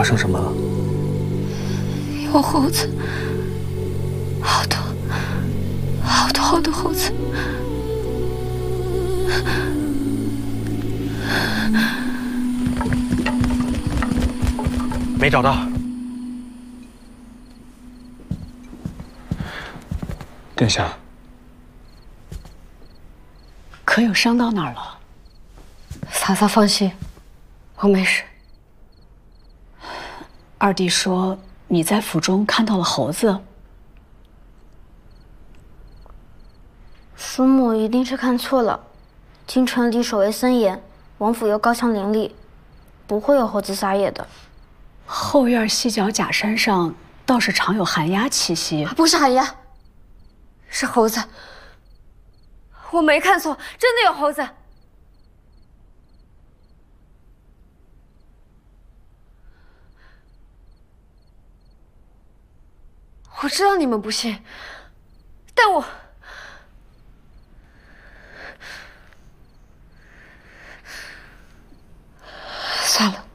发生什么了？ 有猴子，好多好多猴子。 没找到。殿下， 可有伤到哪儿了？ 嫂嫂放心，我没事。 二弟说你在府中看到了猴子。 叔母一定是看错了，京城里守卫森严，王府又高墙林立，不会有猴子撒野的。 后院西角假山上倒是常有寒鸦栖息。 不是寒鸦，是猴子。我没看错，真的有猴子。我知道你们不信，但我算了。